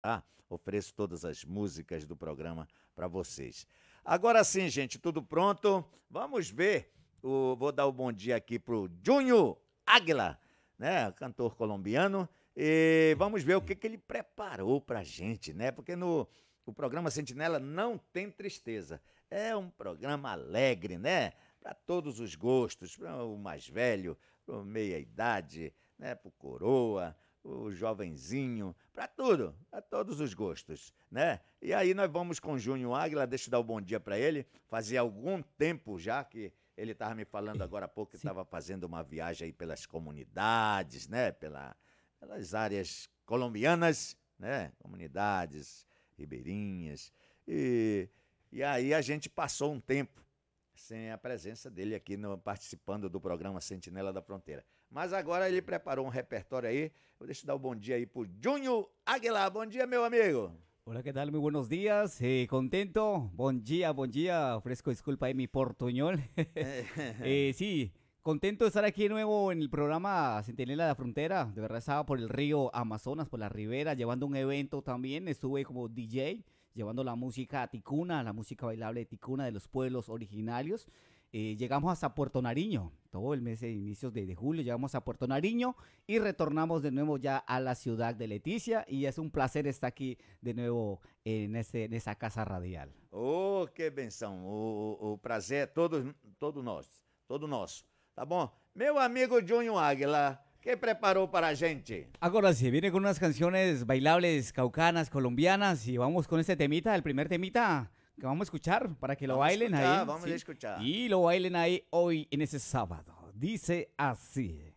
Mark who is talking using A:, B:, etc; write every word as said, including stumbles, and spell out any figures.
A: tá? Ofereço todas as músicas do programa para vocês. Agora sim, gente, tudo pronto? Vamos ver. O, vou dar o bom dia aqui pro Júnior Águila, né? Cantor colombiano. E vamos ver o que, que ele preparou pra gente, né? Porque no o programa Sentinela não tem tristeza. É um programa alegre, né? Para todos os gostos, para o mais velho, para o meia-idade, né? Para o coroa, o jovenzinho, para tudo, para todos os gostos, né? E aí nós vamos com o Júnior Águila, deixa eu dar o bom dia para ele. Fazia algum tempo já que ele estava me falando agora há pouco que
B: Sí.
A: estava fazendo uma viagem aí pelas comunidades, né? Pela, pelas áreas colombianas, né? Comunidades ribeirinhas. E, e aí a gente passou um tempo sem a presença dele aqui no, participando do programa Sentinela da Fronteira. Mas agora ele preparou um repertório aí. Eu deixo dar o bom dia aí pro Júnior Aguilar. Bom dia, meu amigo.
B: Hola, ¿qué tal? Muy buenos días. Eh, contento. Buen día, buen día. Ofrezco disculpa de mi portuñol. Eh, sí, contento de estar aquí de nuevo en el programa Centinela de la Frontera. De verdad estaba por el río Amazonas, por la ribera, llevando un evento también. Estuve como D J, llevando la música ticuna, la música bailable ticuna de los pueblos originarios. Eh, llegamos hasta Puerto Nariño, todo el mes de inicios de, de julio llegamos a Puerto Nariño y retornamos de nuevo ya a la ciudad de Leticia y es un placer estar aquí de nuevo en, ese, en esa casa radial.
A: Oh, que benção. O, o, o prazer é todo, todo nosso. Todo nosso. Tá bom? Meu amigo Júnior Águila, ¿qué preparó para a gente?
B: Ahora sí, viene con unas canciones bailables caucanas, colombianas y vamos con este temita, el primer temita que vamos a escuchar para que lo
A: Vamos a
B: bailen
A: escuchar,
B: ahí.
A: vamos
B: ¿sí?
A: a escuchar.
B: Y lo bailen ahí hoy en ese sábado. Dice así.